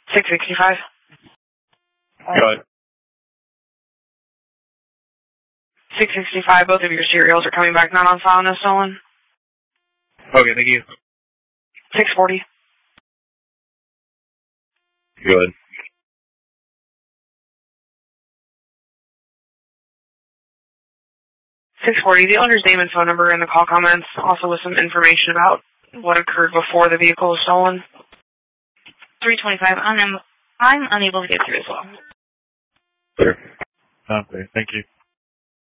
665. Go ahead. 665, both of your serials are coming back not on file, no stolen. Okay, thank you. 640. Go ahead. 640, the owner's name and phone number in the call comments, also with some information about what occurred before the vehicle was stolen. 325, I'm unable to get through as well. Sure. Okay, thank you.